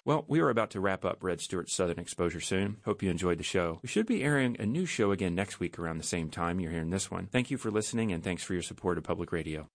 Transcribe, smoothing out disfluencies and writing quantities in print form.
Well, we are about to wrap up Red Stewart's Southern Exposure soon. Hope you enjoyed the show. We should be airing a new show again next week around the same time you're hearing this one. Thank you for listening, and thanks for your support of public radio.